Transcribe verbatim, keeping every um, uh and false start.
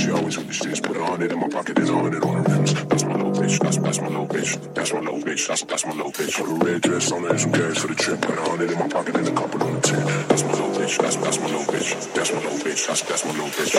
She always with the shits, put a hundred in my pocket and a hundred on her rims. That's my little bitch, that's, that's my little bitch. That's my little bitch, that's, that's my little bitch. Put a red dress on her and some gas for the trip. Got a hundred in my pocket and a couple on the tip. That's my little bitch, that's, that's my little bitch. That's my little bitch, that's, that's my little bitch.